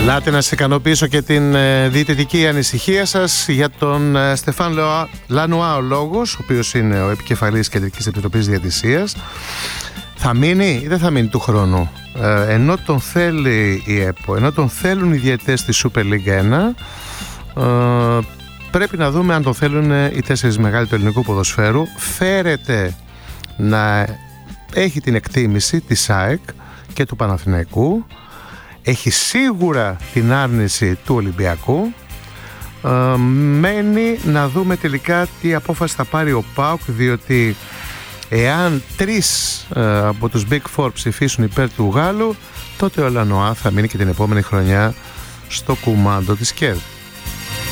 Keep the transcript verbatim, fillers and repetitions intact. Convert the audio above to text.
Ελάτε να σε ικανοποιήσω και την ε, διαιτητική ανησυχία σας για τον ε, Στεφάν Λανουά, ο λόγος, ο οποίος είναι ο επικεφαλής Κεντρικής Επιτροπής Διαιτησίας. Θα μείνει ή δεν θα μείνει του χρόνου? Ε, ενώ τον θέλει η ΕΠΟ, ενώ τον θέλουν οι διαιτητές στη Super League ένα, ε, πρέπει να δούμε αν τον θέλουν οι τέσσερις μεγάλοι του ελληνικού ποδοσφαίρου. Φέρεται να έχει την εκτίμηση της ΑΕΚ και του Παναθηναϊκού. Έχει σίγουρα την άρνηση του Ολυμπιακού. Ε, μένει να δούμε τελικά τι απόφαση θα πάρει ο ΠΑΟΚ, διότι εάν τρεις ε, από τους Big Four ψηφίσουν υπέρ του Γάλλου, τότε ο Λανουά θα μείνει και την επόμενη χρονιά στο κουμάντο της ΚΕΔ.